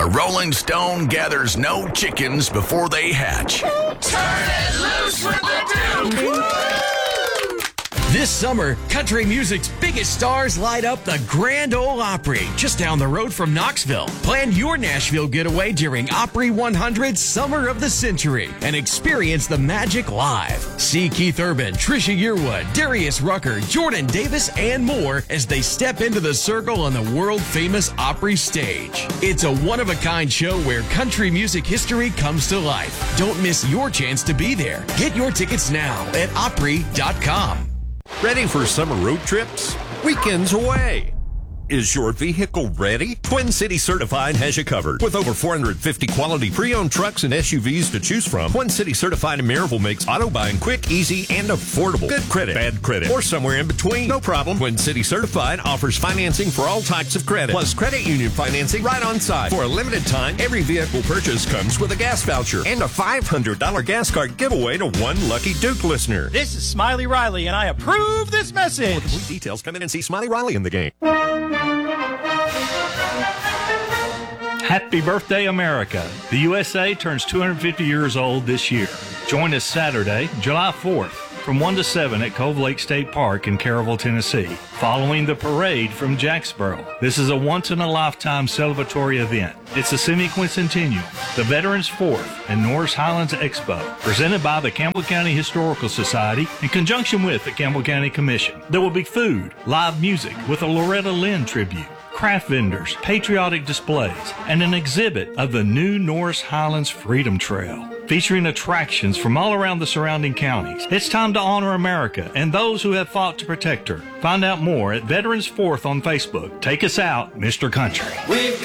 A rolling stone gathers no chickens before they hatch. Turn it loose with the Duke! This summer, country music's biggest stars light up the Grand Ole Opry, just down the road from Knoxville. Plan your Nashville getaway during Opry 100 Summer of the Century and experience the magic live. See Keith Urban, Trisha Yearwood, Darius Rucker, Jordan Davis, and more as they step into the circle on the world-famous Opry stage. It's a one-of-a-kind show where country music history comes to life. Don't miss your chance to be there. Get your tickets now at Opry.com. Ready for summer road trips? Weekends away. Is your vehicle ready? Twin City Certified has you covered. With over 450 quality pre-owned trucks and SUVs to choose from, Twin City Certified in Maryville makes auto buying quick, easy, and affordable. Good credit, bad credit, or somewhere in between. No problem. Twin City Certified offers financing for all types of credit, plus credit union financing right on site. For a limited time, every vehicle purchase comes with a gas voucher and a $500 gas card giveaway to one lucky Duke listener. This is Smiley Riley, and I approve this message. For complete details, come in and see Smiley Riley in the game. Happy birthday, America. The USA turns 250 years old this year. Join us Saturday, July 4th, from 1 to 7 at Cove Lake State Park in Caryville, Tennessee, following the parade from Jacksboro. This is a once-in-a-lifetime celebratory event. It's a semi-quincentennial, the Veterans 4th and Norris Highlands Expo, presented by the Campbell County Historical Society in conjunction with the Campbell County Commission. There will be food, live music with a Loretta Lynn tribute, craft vendors, patriotic displays, and an exhibit of the new Norris Highlands Freedom Trail, featuring attractions from all around the surrounding counties. It's time to honor America and those who have fought to protect her. Find out more at Veterans 4th on Facebook. Take us out, Mr. Country.